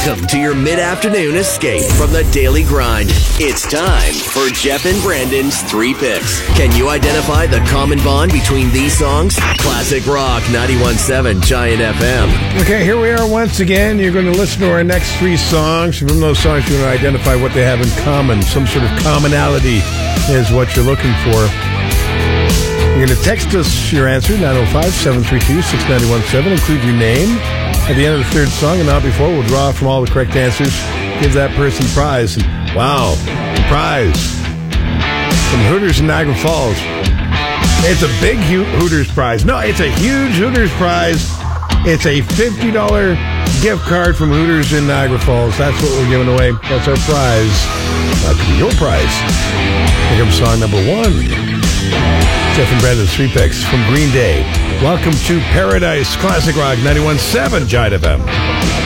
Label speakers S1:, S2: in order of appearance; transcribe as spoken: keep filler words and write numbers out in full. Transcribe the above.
S1: Welcome to your mid-afternoon escape from the daily grind. It's time for Jeff and Brandon's Three Picks. Can you identify the common bond between these songs? Classic Rock ninety-one point seven Giant F M.
S2: Okay, here we are once again. You're going to listen to our next three songs. From those songs, you're going to identify what they have in common. Some sort of commonality is what you're looking for. You're going to text us your answer, nine oh five, seven three two, six nine one seven. Include your name at the end of the third song, and not before. We'll draw from all the correct answers. Give that person a prize. And wow, the prize from Hooters in Niagara Falls. It's a big Hooters prize. No, it's a huge Hooters prize. It's a fifty dollars gift card from Hooters in Niagara Falls. That's what we're giving away. That's our prize. That could be your prize. Here comes song number one. Jeff and Brandon's Three Picks from Green Day. Welcome to Paradise, Classic Rock ninety-one point seven Giant F M.